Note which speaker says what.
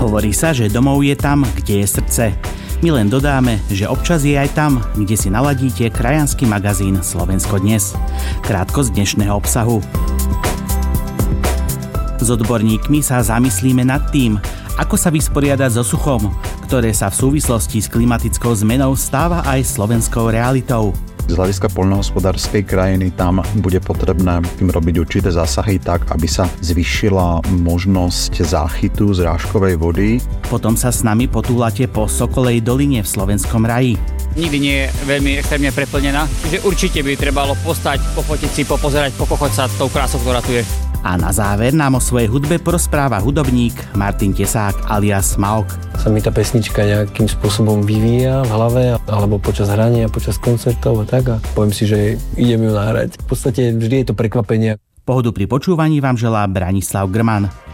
Speaker 1: Hovorí sa, že domov je tam, kde je srdce. My len dodáme, že občas je aj tam, kde si naladíte krajanský magazín Slovensko dnes. Krátko z dnešného obsahu. S odborníkmi sa zamyslíme nad tým, ako sa vysporiadať so suchom, ktoré sa v súvislosti s klimatickou zmenou stáva aj slovenskou realitou.
Speaker 2: Z hľadiska poľnohospodárskej krajiny tam bude potrebné robiť určité zásahy tak, aby sa zvýšila možnosť záchytu zrážkovej vody.
Speaker 1: Potom sa s nami potúlate po Sokolej doline v Slovenskom raji.
Speaker 3: Nikdy nie je veľmi extrémne preplnená, čiže určite by trebalo postať, pofotiť si, popozerať, pokochať sa s tou krásou, ktorá tu je.
Speaker 1: A na záver nám o svojej hudbe porozpráva hudobník Martin Tesák alias Maok.
Speaker 4: Sa mi tá pesnička nejakým spôsobom vyvíja v hlave, alebo počas hrania, počas koncertov a tak, a poviem si, že idem ju nahrať. V podstate vždy je to prekvapenie.
Speaker 1: Pohodu pri počúvaní vám želá Branislav Grman.